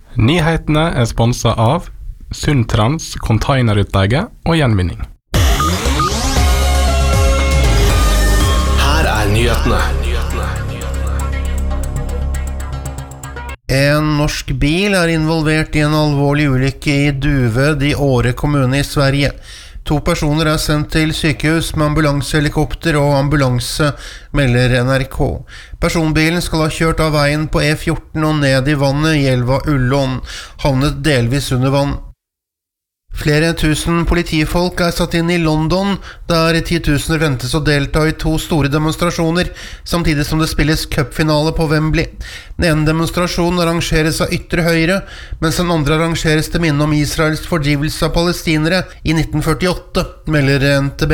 Nyhetene sponset av Sundtrans containerutleie og gjenvinning. Her nyhetene. En norsk bil involvert i en alvorlig ulykke i Duved i Åre kommune i Sverige. 2 personer sendt til sykehus med ambulansehelikopter og ambulanse, melder NRK. Personbilen skal ha kjørt av veien på E14 og ned i vannet i elva Ullån, havnet delvis under vann. Flere tusen politifolk satt inn i London, der 10 000 ventes å delta i 2 store demonstrasjoner, samtidig som det spilles cupfinale på Wembley. Den ene demonstrasjonen arrangeres av ytre høyre, mens den andre arrangeres til minne om Israels fordrivelse av palestinere i 1948, melder NTB.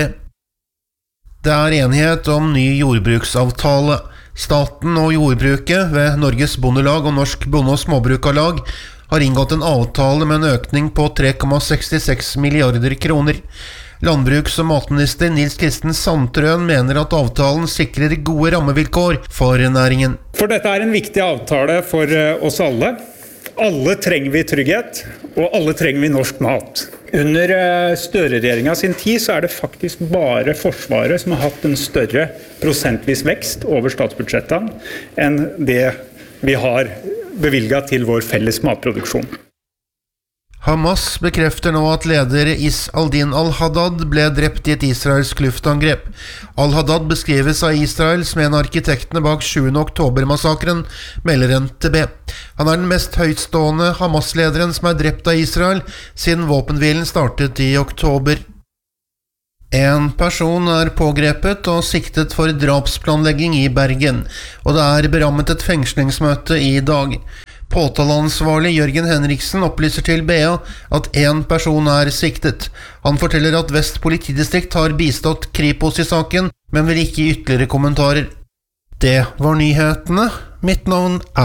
Det enighet om ny jordbruksavtale. Staten og jordbruket ved Norges Bondelag og Norsk Bonde- og Småbrukarlag har inngått en avtale med en økning på 3,66 milliarder kroner. Landbruks- og matminister Nils Kristen Sandtrøen mener at avtalen sikrer gode rammevilkår for næringen. For dette en viktig avtale for oss alle. Alle trenger vi trygghet, og alle trenger vi norsk mat. Under Støre-regjeringen sin tid så det faktisk bare Forsvaret som har hatt en større prosentvis vekst over statsbudsjettene enn det vi har bevilget til vår felles matproduksjon. Hamas bekrefter nå at leder Is al-Din al-Haddad ble drept i et israelsk luftangrep. Al-Haddad beskrives av Israel som en av arkitektene bak 7. oktober-massakren, melder NTB. Han den mest høytstående Hamas-lederen som drept av Israel siden våpenhvilen startet i oktober. En person pågrepet og siktet for drapsplanlegging i Bergen, og det berammet et fengslingsmøte i dag. Påtaleansvarlig Jørgen Henriksen opplyser til BA at en person siktet. Han forteller at Vest politidistrikt har bistått Kripos i saken, men vil ikke gi ytterligere kommentarer. Det var nyhetene. Mitt navn